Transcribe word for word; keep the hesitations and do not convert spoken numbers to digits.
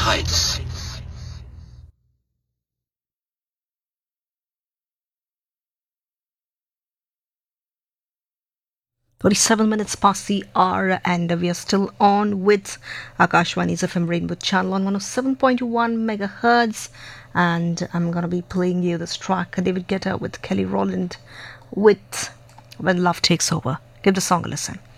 Heights. forty-seven minutes past the hour, and we are still on with Akashwani's F M Rainbow channel on one oh seven point one megahertz. And I'm going to be playing you this track, David Guetta with Kelly Rowland with When Love Takes Over. Give the song a listen.